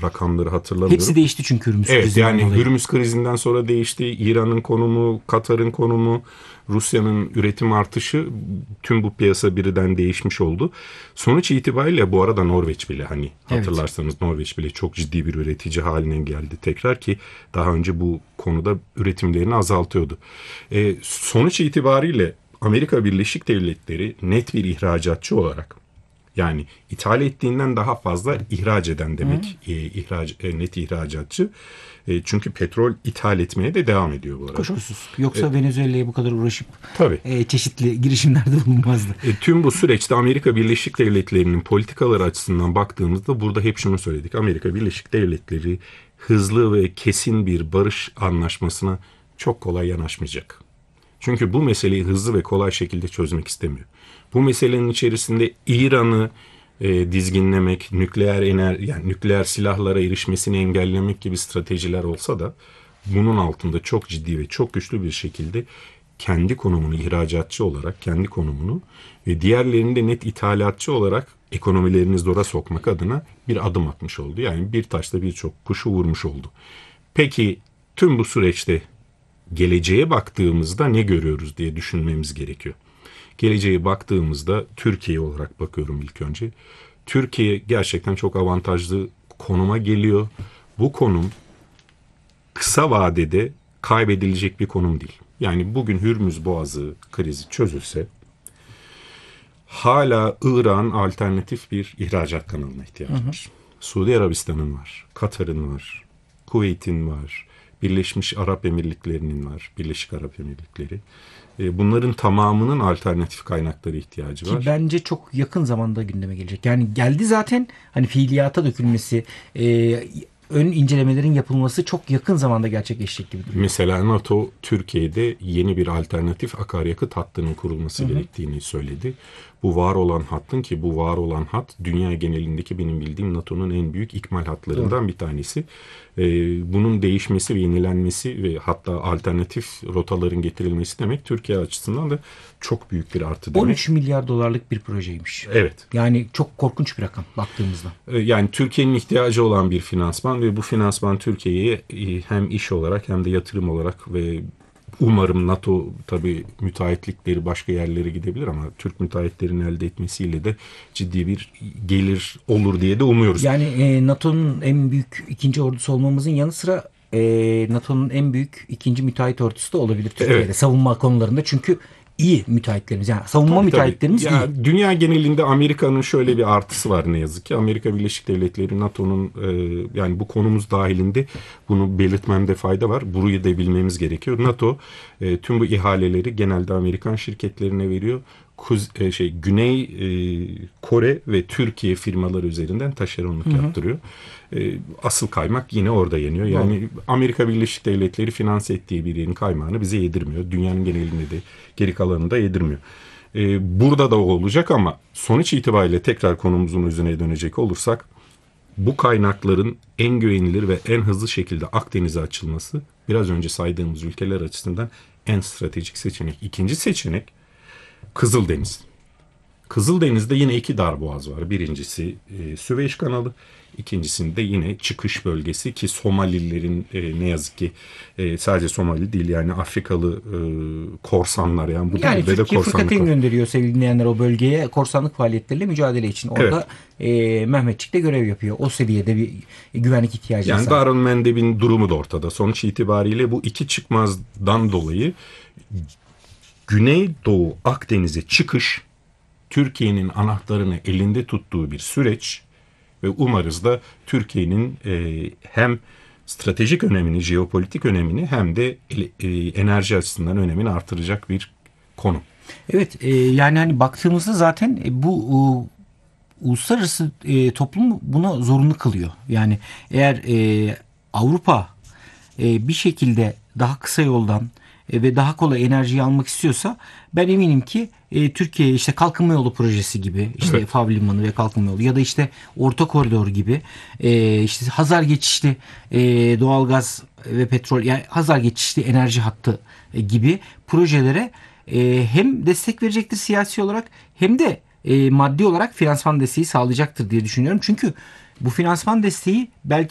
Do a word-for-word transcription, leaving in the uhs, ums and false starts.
rakamları hatırlamıyorum. Hepsi değişti çünkü Hürmüz evet, krizinden yani dolayı. Hürmüz krizinden sonra değişti. İran'ın konumu, Katar'ın konumu, Rusya'nın üretim artışı, tüm bu piyasa birden değişmiş oldu. Sonuç itibariyle bu arada Norveç bile, hani hatırlarsanız evet. Norveç bile çok ciddi bir üretici haline geldi tekrar, ki daha önce bu konuda üretimlerini azaltıyordu. E, sonuç itibariyle Amerika Birleşik Devletleri net bir ihracatçı olarak, yani ithal ettiğinden daha fazla ihraç eden demek, e, ihraç, e, net ihracatçı. E, çünkü petrol ithal etmeye de devam ediyor bu arada. Koşulsuz. Yoksa e, Venezuela'ya bu kadar uğraşıp tabii. E, çeşitli girişimlerde bulunmazdı. E, tüm bu süreçte Amerika Birleşik Devletleri'nin politikaları açısından baktığımızda burada hep şunu söyledik. Amerika Birleşik Devletleri hızlı ve kesin bir barış anlaşmasına çok kolay yanaşmayacak. Çünkü bu meseleyi hızlı ve kolay şekilde çözmek istemiyor. Bu meselenin içerisinde İran'ı e, dizginlemek, nükleer ener yani nükleer silahlara erişmesini engellemek gibi stratejiler olsa da bunun altında çok ciddi ve çok güçlü bir şekilde kendi konumunu ihracatçı olarak, kendi konumunu ve diğerlerini de net ithalatçı olarak ekonomilerini zora sokmak adına bir adım atmış oldu. Yani bir taşla birçok kuşu vurmuş oldu. Peki tüm bu süreçte geleceğe baktığımızda ne görüyoruz diye düşünmemiz gerekiyor. Geleceğe baktığımızda Türkiye olarak bakıyorum ilk önce. Türkiye gerçekten çok avantajlı konuma geliyor. Bu konum kısa vadede kaybedilecek bir konum değil. Yani bugün Hürmüz Boğazı krizi çözülse hala İran alternatif bir ihracat kanalına ihtiyacı var. Hı hı. Suudi Arabistan'ın var, Katar'ın var, Kuveyt'in var, Birleşmiş Arap Emirlikleri'nin var, Birleşik Arap Emirlikleri. Bunların tamamının alternatif kaynaklara ihtiyacı var. Ki bence çok yakın zamanda gündeme gelecek. Yani geldi zaten, hani fiiliyata dökülmesi, e, ön incelemelerin yapılması çok yakın zamanda gerçekleşecek gibi duruyor. Mesela NATO Türkiye'de yeni bir alternatif akaryakıt hattının kurulması hı hı. gerektiğini söyledi. Bu var olan hattın, ki bu var olan hat dünya genelindeki benim bildiğim NATO'nun en büyük ikmal hatlarından Doğru. bir tanesi. Ee, bunun değişmesi ve yenilenmesi ve hatta alternatif rotaların getirilmesi demek Türkiye açısından da çok büyük bir artı demek. on üç milyar dolarlık bir projeymiş. Evet. Yani çok korkunç bir rakam baktığımızda. Ee, yani Türkiye'nin ihtiyacı olan bir finansman ve bu finansman Türkiye'ye hem iş olarak hem de yatırım olarak ve umarım NATO tabii müteahhitlikleri başka yerlere gidebilir ama Türk müteahhitlerin elde etmesiyle de ciddi bir gelir olur diye de umuyoruz. Yani e, NATO'nun en büyük ikinci ordusu olmamızın yanı sıra e, NATO'nun en büyük ikinci müteahhit ordusu da olabilir Türkiye'de. Evet. Savunma konularında, çünkü iyi müteahhitlerimiz, yani savunma tabii, müteahhitlerimiz tabii. Ya, iyi. Dünya genelinde Amerika'nın şöyle bir artısı var ne yazık ki. Amerika Birleşik Devletleri NATO'nun e, yani bu konumuz dahilinde bunu belirtmemde fayda var. Burayı da bilmemiz gerekiyor. NATO e, tüm bu ihaleleri genelde Amerikan şirketlerine veriyor. Kuz, e, şey Güney e, Kore ve Türkiye firmaları üzerinden taşeronluk hı hı. yaptırıyor. E, asıl kaymak yine orada yeniyor. Yani Doğru. Amerika Birleşik Devletleri finanse ettiği bir yerin kaymağını bize yedirmiyor. Dünyanın genelinde de geri kalanını da yedirmiyor. E, burada da o olacak ama sonuç itibariyle tekrar konumuzun üzerine dönecek olursak bu kaynakların en güvenilir ve en hızlı şekilde Akdeniz'e açılması biraz önce saydığımız ülkeler açısından en stratejik seçenek. İkinci seçenek Kızıldeniz. Kızıldeniz'de yine iki darboğaz var. Birincisi e, Süveyş kanalı. İkincisinde yine çıkış bölgesi, ki Somalilerin e, ne yazık ki e, sadece Somali değil, yani Afrikalı e, korsanlar, yani bu yani de Türkiye fırkateyn gönderiyor sevgili dinleyenler o bölgeye korsanlık faaliyetleriyle mücadele için. Orada evet. e, Mehmetçik de görev yapıyor. O seviyede bir güvenlik ihtiyacı var. Yani Darun Mendeb'in durumu da ortada. Sonuç itibariyle bu iki çıkmazdan dolayı Güneydoğu Akdeniz'e çıkış Türkiye'nin anahtarını elinde tuttuğu bir süreç ve umarız da Türkiye'nin e, hem stratejik önemini, jeopolitik önemini hem de e, enerji açısından önemini artıracak bir konu. Evet, e, yani hani baktığımızda zaten e, bu e, uluslararası e, toplum buna zorunlu kılıyor. Yani eğer e, Avrupa e, bir şekilde daha kısa yoldan ve daha kolay enerjiyi almak istiyorsa ben eminim ki e, Türkiye işte kalkınma yolu projesi gibi, işte evet. Fav Limanı ve kalkınma yolu ya da işte Orta Koridor gibi, e, işte Hazar geçişli e, doğalgaz ve petrol, yani Hazar geçişli enerji hattı e, gibi projelere e, hem destek verecektir siyasi olarak hem de e, maddi olarak finansman desteği sağlayacaktır diye düşünüyorum. Çünkü bu finansman desteği belki